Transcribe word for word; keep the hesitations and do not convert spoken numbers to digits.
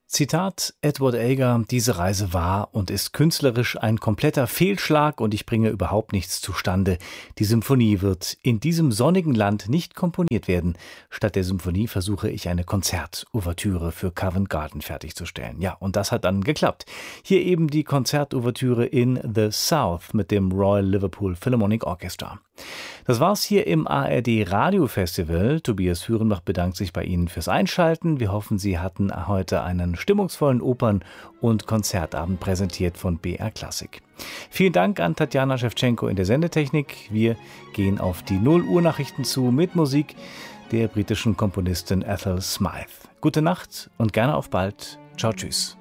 Zitat Edward Elgar: Diese Reise war und ist künstlerisch ein kompletter Fehlschlag und ich bringe überhaupt nichts zustande. Die Symphonie wird in diesem sonnigen Land nicht komponiert werden. Statt der Symphonie versuche ich eine Konzertouvertüre für Covent Garden fertigzustellen. Ja, und das hat dann geklappt. Hier eben die Konzertouvertüre in The South mit dem Royal Liverpool Philharmonic Orchestra. Das war's hier im A R D Radio Festival. Tobias Führenbach bedankt sich bei Ihnen fürs Einschalten. Wir hoffen, Sie hatten heute einen stimmungsvollen Opern- und Konzertabend präsentiert von B R Klassik. Vielen Dank an Tatjana Schewtschenko in der Sendetechnik. Wir gehen auf die null Uhr Nachrichten zu mit Musik der britischen Komponistin Ethel Smythe. Gute Nacht und gerne auf bald. Ciao, tschüss.